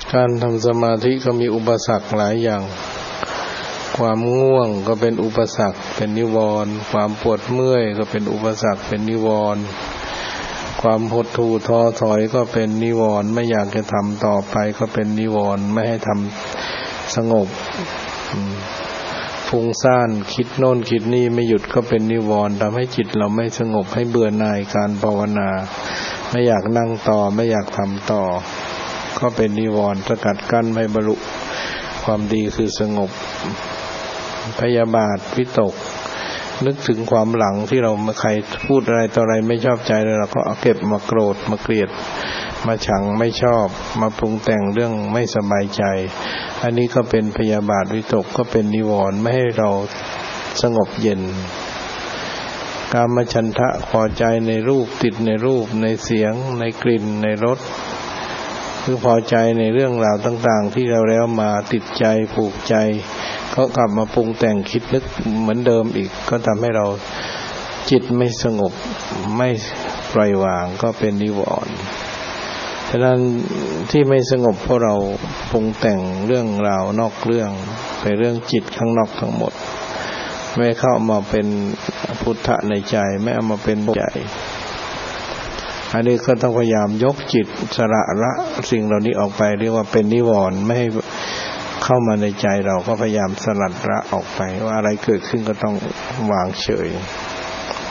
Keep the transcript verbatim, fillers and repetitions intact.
การทำสมาธิก็มีอุปสรรคหลายอย่างความง่วงก็เป็นอุปสรรคเป็นนิวรณ์ความปวดเมื่อยก็เป็นอุปสรรคเป็นนิวรณ์ความหดหู่ท้อถอยก็เป็นนิวรณ์ไม่อยากจะทำต่อไปก็เป็นนิวรณ์ไม่ให้ทำสงบฟุ้งซ่านคิดโน่นคิดนี่ไม่หยุดก็เป็นนิวรณ์ทำให้จิตเราไม่สงบให้เบื่อหน่ายการภาวนาไม่อยากนั่งต่อไม่อยากทำต่อก็เป็นนิวรณ์สกัดกั้นไม่บรรลุความดีคือสงบพยาบาทวิตกนึกถึงความหลังที่เราใครพูดอะไรต่ออะไรไม่ชอบใจเลยเราก็เอาเก็บมาโกรธมาเกลียดมาชังไม่ชอบมาปรุงแต่งเรื่องไม่สบายใจอันนี้ก็เป็นพยาบาทวิตกก็เป็นนิวรณ์ไม่ให้เราสงบเย็นกามฉันทะพอใจในรูปติดในรูปในเสียงในกลิ่นในรสคือพอใจในเรื่องราวต่างๆที่เราแล้วมาติดใจผูกใจก็กลับมาปรุงแต่งคิดนึกเหมือนเดิมอีกก็ทำให้เราจิตไม่สงบไม่ปล่อยวางก็เป็นนิวรณ์ฉะนั้นที่ไม่สงบเพราะเราปรุงแต่งเรื่องราวนอกเรื่องไปเรื่องจิตข้างนอกทั้งหมดไม่เข้ามาเป็นพุทธะในใจไม่เอามาเป็นใจอันนี้ก็ต้องพยายามยกจิตสละละสิ่งเหล่านี้ออกไปเรียกว่าเป็นนิวรณ์ไม่ให้เข้ามาในใจเราก็พยายามสลัดละออกไปว่าอะไรเกิดขึ้นก็ต้องวางเฉย